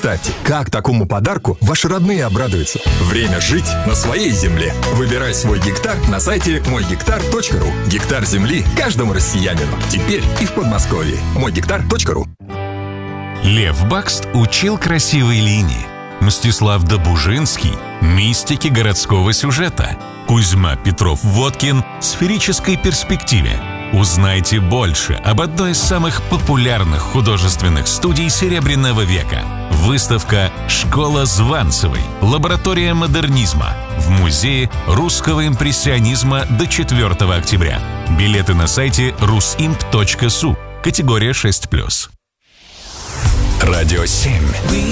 Представьте, как такому подарку ваши родные обрадуются. Время жить на своей земле. Выбирай свой гектар на сайте moygektar.ru. Гектар земли каждому россиянину. Теперь и в Подмосковье. moygektar.ru. Лев Бакст учил красивой линии. Мстислав Добужинский – мистики городского сюжета. Кузьма Петров-Водкин – сферической перспективе. Узнайте больше об одной из самых популярных художественных студий Серебряного века. Выставка «Школа Званцевой. Лаборатория модернизма» в Музее русского импрессионизма до 4 октября. Билеты на сайте rusimp.su. Категория 6+. Радио 7.